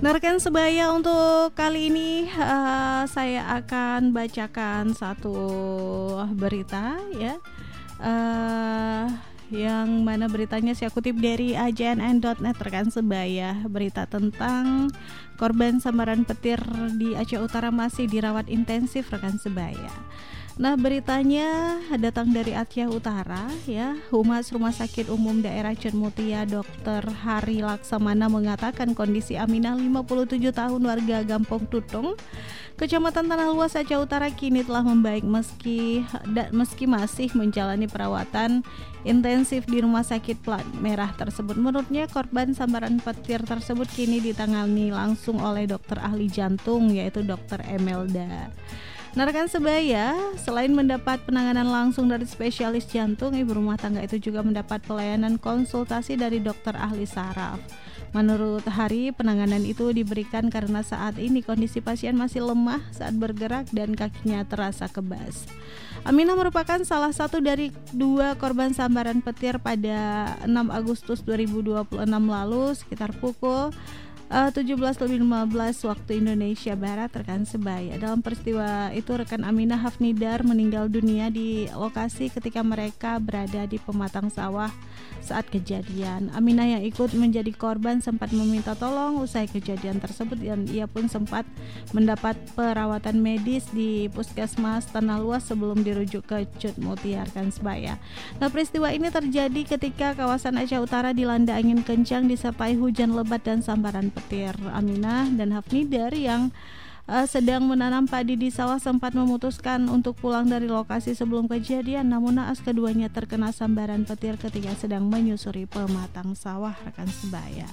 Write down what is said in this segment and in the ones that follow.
Nah, rekan sebaya, untuk kali ini saya akan bacakan satu berita ya. eh, yang mana beritanya saya kutip dari ajnn.net rekan sebaya. Berita tentang korban sambaran petir di Aceh Utara masih dirawat intensif rekan sebaya. Nah, beritanya datang dari Aceh Utara ya. Humas Rumah Sakit Umum Daerah Cenmutia Dr. Hari Laksamana mengatakan kondisi Aminah 57 tahun warga Gampong Tutung, Kecamatan Tanah Luas Aceh Utara kini telah membaik meski masih menjalani perawatan intensif di Rumah Sakit Plat Merah tersebut. Menurutnya korban sambaran petir tersebut kini ditangani langsung oleh dokter ahli jantung yaitu Dr. Emelda. Nah, rekan sebaya, selain mendapat penanganan langsung dari spesialis jantung, ibu rumah tangga itu juga mendapat pelayanan konsultasi dari dokter ahli saraf. Menurut Hari, penanganan itu diberikan karena saat ini kondisi pasien masih lemah saat bergerak dan kakinya terasa kebas. Aminah merupakan salah satu dari 2 korban sambaran petir pada 6 Agustus 2026 lalu sekitar pukul 17.15 waktu Indonesia Barat rekan sebaya. Dalam peristiwa itu rekan Aminah Hafnidar meninggal dunia di lokasi ketika mereka berada di pematang sawah saat kejadian. Aminah yang ikut menjadi korban sempat meminta tolong usai kejadian tersebut dan ia pun sempat mendapat perawatan medis di Puskesmas Tanah Luas sebelum dirujuk ke Cenmutia rekan sebaya. Nah, peristiwa ini terjadi ketika kawasan Aceh Utara dilanda angin kencang disertai hujan lebat dan sambaran petir. Aminah dan Hafnidar yang sedang menanam padi di sawah sempat memutuskan untuk pulang dari lokasi sebelum kejadian, namun naas keduanya terkena sambaran petir ketika sedang menyusuri pematang sawah rekan sebaya.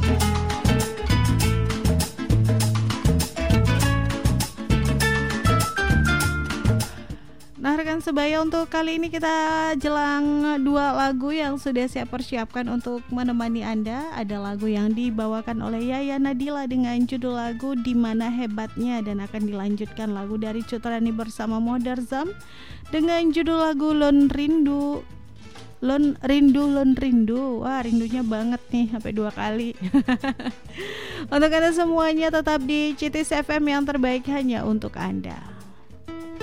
Nah, rekan sebaya, untuk kali ini kita jelang 2 lagu yang sudah saya persiapkan untuk menemani Anda. Ada lagu yang dibawakan oleh Yaya Nadila dengan judul lagu Dimana Hebatnya, dan akan dilanjutkan lagu dari Cut Rani bersama Moderzam dengan judul lagu Lon Rindu. Lon Rindu. Wah, rindunya banget nih sampai 2 kali. Untuk Anda semuanya tetap di Citis FM yang terbaik hanya untuk Anda.